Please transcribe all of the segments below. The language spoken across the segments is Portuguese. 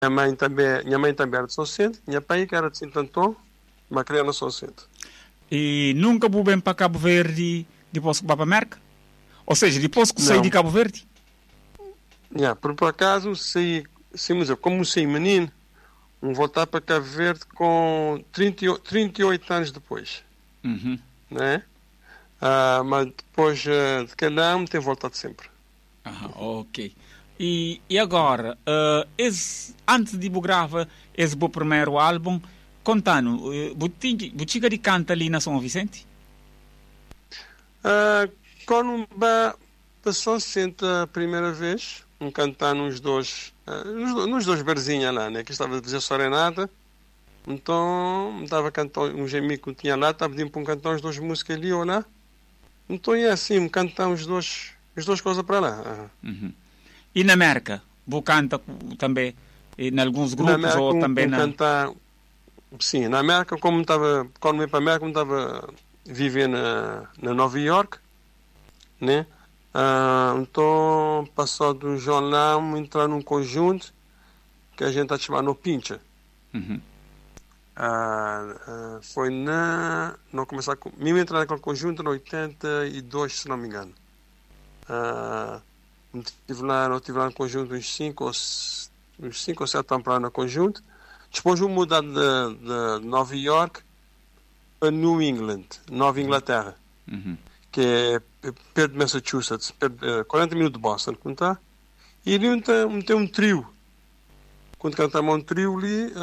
minha mãe também era de São Vicente, minha pai que era de Santo Antão, uma criança de São Vicente. E nunca vou bem para Cabo Verde depois que vai para a América? Ou seja, depois que saí de Cabo Verde? Por acaso, como saí menino, voltar para Cabo Verde com 38 anos depois. Né? Mas depois de cada ano tem voltado sempre. Ok. E agora, antes de gravar esse meu primeiro álbum, contando, você de canta ali na São Vicente? Quando para São Vicente a primeira vez, cantar nos dois barzinhos lá, né? Que estava a dizer serenata. Então, estava a cantar um gemico que tinha lá, estava pedindo para cantar as duas músicas ali ou lá. Então, é assim, cantar as duas coisas para lá. E na América? Você canta também em alguns grupos América, ou também na... Cantar, sim, na América, quando eu vim para a América, estava vivendo na Nova York, né? Então, passou do jornal, entrar num conjunto que a gente está chamando Pincha. Foi não começar mesmo entrar naquele conjunto em 82, se não me engano. Estive lá no conjunto uns 5 ou 7 anos para no conjunto. Depois vou mudar de Nova York para New England, Nova Inglaterra, que é perto de Massachusetts, 40 minutos de Boston, como está. E ali tem um trio. Quando cantamos um trio ali,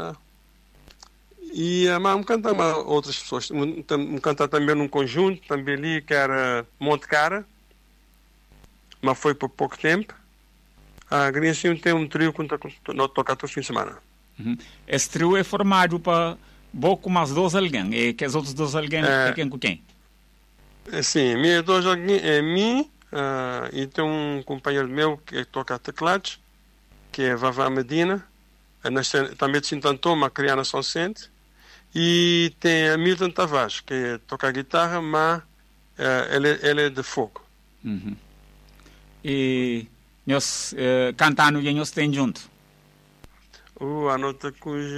mas cantamos outras pessoas. Cantar também num conjunto, também ali, que era Monte Cara, mas foi por pouco tempo. Assim, tem um trio que toca todo fim de semana. Esse trio é formado para pouco mais dois alguém. E que os outros dois alguém é quem com quem? Sim, minha dois alguém é mim, e tem um companheiro meu que toca teclados, que é Vavá Medina, também de Santo Antão, uma criança São Vicente. E tem a Milton Tavares, que toca a guitarra, mas ele é de fogo. E nós cantando e nós tem junto? A nota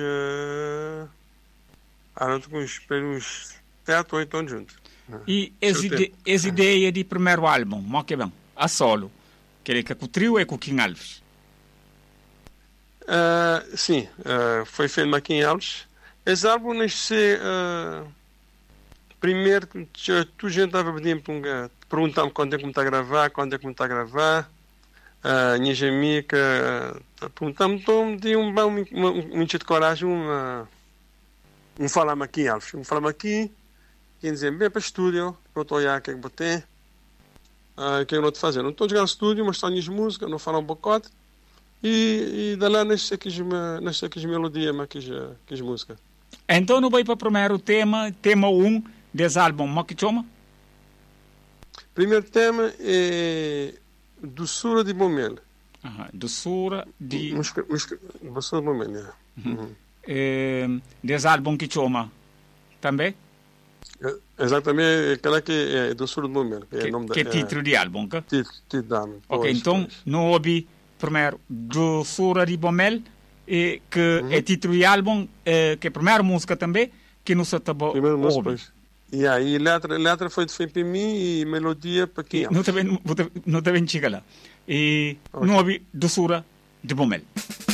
pelos 7 ou 8 anos juntos. E essa ideia de primeiro álbum, mas que bem, a solo, que é com o trio e com o Kim Alves? Sim, foi feito com Kim Alves. Esse álbum nasceu primeiro que tu gente estava pedindo perguntar-me quando é que me está a gravar, minha amiga perguntar-me, então de um encher de coragem, falar-me aqui, Alves, aqui, quer dizer, vem para o estúdio, para eu olhar o que é que eu tenho, o que eu não estou fazendo. Não estou a jogar no estúdio, mas estou nas músicas, não falo um bocote, e de lá nasce aqui as melodias, aqui as músicas. Então, não vai para o primeiro tema 1 desse álbum, mas que chama? Primeiro tema é Doçura de Bomel. Doçura de... Doçura de Bomel, desse álbum que chama também? Exatamente, aquela que é Doçura de Bomel. Que é título de álbum, que? Título de álbum. Ok, então, não ouvi primeiro Doçura de Bomel, que é título de álbum, que é a primeira música também, que não se estava ouvindo. E aí, letra foi feita para mim e melodia para quem? Não também chega lá. E não ouvi Doçura de Bomel.